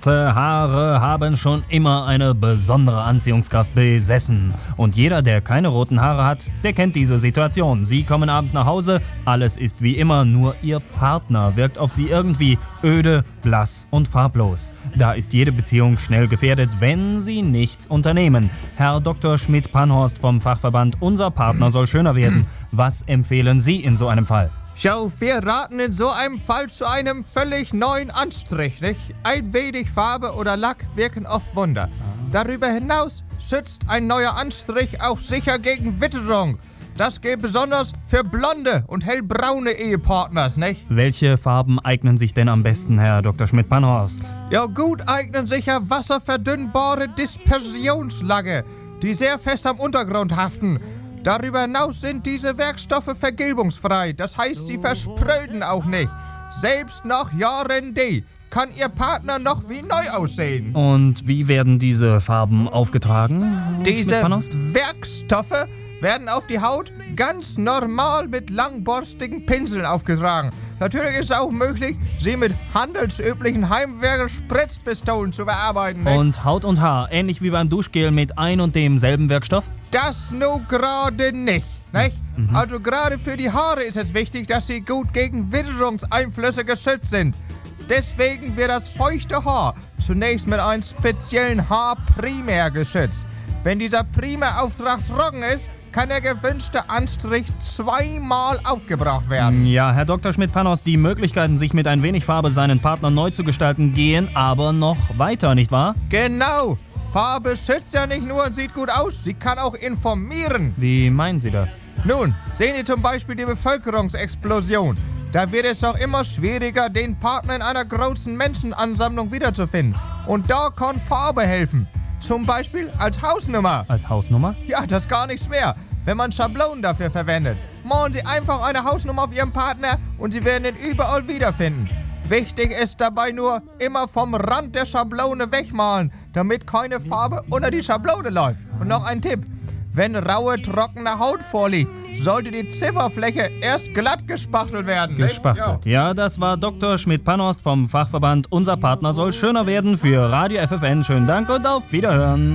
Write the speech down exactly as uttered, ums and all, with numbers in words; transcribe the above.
Rote Haare haben schon immer eine besondere Anziehungskraft besessen. Und jeder, der keine roten Haare hat, der kennt diese Situation. Sie kommen abends nach Hause, alles ist wie immer, nur ihr Partner wirkt auf sie irgendwie öde, blass und farblos. Da ist jede Beziehung schnell gefährdet, wenn sie nichts unternehmen. Herr Doktor Schmidt-Panhorst vom Fachverband Unser Partner soll schöner werden. Was empfehlen Sie in so einem Fall? Schau, wir raten in so einem Fall zu einem völlig neuen Anstrich, nicht? Ein wenig Farbe oder Lack wirken oft Wunder. Darüber hinaus schützt ein neuer Anstrich auch sicher gegen Witterung. Das gilt besonders für blonde und hellbraune Ehepartners, nicht? Welche Farben eignen sich denn am besten, Herr Doktor Schmidt-Panhorst? Ja, gut eignen sich ja wasserverdünnbare Dispersionslacke, die sehr fest am Untergrund haften. Darüber hinaus sind diese Werkstoffe vergilbungsfrei, das heißt, sie verspröden auch nicht. Selbst nach Jahren D kann Ihr Partner noch wie neu aussehen. Und wie werden diese Farben aufgetragen? Diese Schmidt-Panhorst? Werkstoffe werden auf die Haut ganz normal mit langborstigen Pinseln aufgetragen. Natürlich ist es auch möglich, sie mit handelsüblichen Heimwerker-Spritzpistolen zu bearbeiten. Nicht? Und Haut und Haar, ähnlich wie beim Duschgel mit ein und demselben Werkstoff? Das nur gerade nicht, nicht? Mhm. Also gerade für die Haare ist es wichtig, dass sie gut gegen Witterungseinflüsse geschützt sind. Deswegen wird das feuchte Haar zunächst mit einem speziellen Haarprimer geschützt. Wenn dieser Primerauftrag trocken ist, kann der gewünschte Anstrich zweimal aufgebraucht werden. Ja, Herr Doktor Schmidt-Panhorst, die Möglichkeiten, sich mit ein wenig Farbe seinen Partner neu zu gestalten, gehen aber noch weiter, nicht wahr? Genau. Farbe schützt ja nicht nur und sieht gut aus, sie kann auch informieren. Wie meinen Sie das? Nun, sehen Sie zum Beispiel die Bevölkerungsexplosion. Da wird es doch immer schwieriger, den Partner in einer großen Menschenansammlung wiederzufinden. Und da kann Farbe helfen. Zum Beispiel als Hausnummer. Als Hausnummer? Ja, das ist gar nicht schwer, wenn man Schablonen dafür verwendet. Malen Sie einfach eine Hausnummer auf Ihren Partner und Sie werden ihn überall wiederfinden. Wichtig ist dabei nur, immer vom Rand der Schablone wegmalen, damit keine Farbe unter die Schablone läuft. Und noch ein Tipp, wenn raue, trockene Haut vorliegt, sollte die Zifferfläche erst glatt gespachtelt werden. Gespachtelt, ja. ja, das war Doktor Schmidt-Panhorst vom Fachverband Unser Partner soll schöner werden für Radio F F N. Schönen Dank und auf Wiederhören.